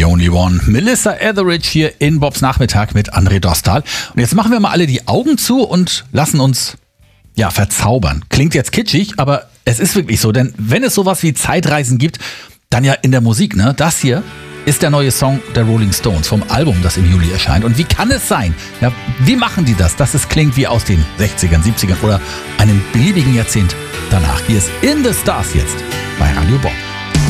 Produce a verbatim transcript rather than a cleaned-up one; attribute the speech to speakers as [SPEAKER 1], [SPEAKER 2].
[SPEAKER 1] The Only One. Melissa Etheridge hier in Bobs Nachmittag mit André Dostal. Und jetzt machen wir mal alle die Augen zu und lassen uns, ja, verzaubern. Klingt jetzt kitschig, aber es ist wirklich so. Denn wenn es sowas wie Zeitreisen gibt, dann ja in der Musik, ne? Das hier ist der neue Song der Rolling Stones vom Album, das im Juli erscheint. Und wie kann es sein? Ja, wie machen die das, dass es klingt wie aus den sechzigern, siebzigern oder einem beliebigen Jahrzehnt danach? Hier ist In the Stars jetzt bei Radio Bob.